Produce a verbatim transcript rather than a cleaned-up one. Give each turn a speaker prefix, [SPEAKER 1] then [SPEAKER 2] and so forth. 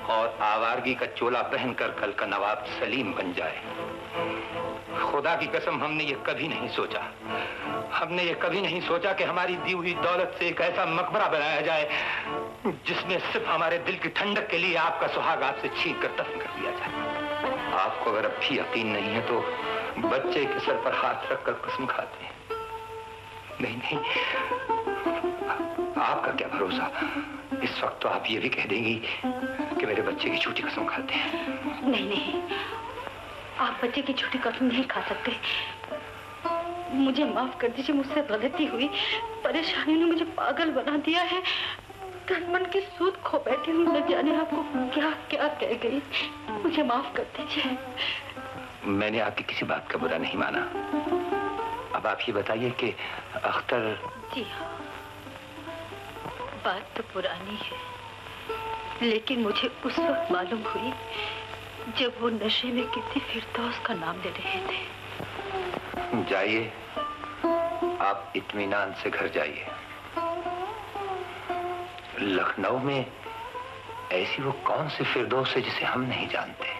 [SPEAKER 1] और आवारगी का चोला पहनकर कल का नवाब सलीम बन जाए। खुदा की कसम हमने ये कभी नहीं सोचा, हमने ये कभी नहीं सोचा कि हमारी दी हुई दौलत से एक ऐसा मकबरा बनाया जाए जिसमें सिर्फ हमारे दिल की ठंडक के लिए आपका सुहाग आपसे छीन कर दफन कर दिया जाए। आपको अगर अब भी यकीन नहीं है तो बच्चे के सर पर हाथ रखकर कसम खाते हैं। नहीं नहीं, आपका क्या भरोसा, इस वक्त तो आप ये भी कह देंगी कि मेरे बच्चे की झूठी कसम खाते हैं।
[SPEAKER 2] नहीं नहीं, आप बच्चे की झूठी कसम नहीं खा सकते। मुझे माफ कर दीजिए, मुझसे गलती हुई। परेशानी ने मुझे पागल बना दिया है। तन मन की सूद खो बैठी हूँ, न जाने आपको क्या क्या कह गई। मुझे माफ कर दीजिए।
[SPEAKER 1] मैंने आपकी किसी बात का बुरा नहीं माना। अब आप ये बताइए कि अख्तर।
[SPEAKER 2] जी हाँ, बात तो पुरानी है, लेकिन मुझे उस वक्त मालूम हुई जब वो नशे में किसी फिरदौस का नाम ले रहे थे।
[SPEAKER 1] जाइए, आप इत्मीनान से घर जाइए। लखनऊ में ऐसी वो कौन सी फिरदौस है जिसे हम नहीं जानते।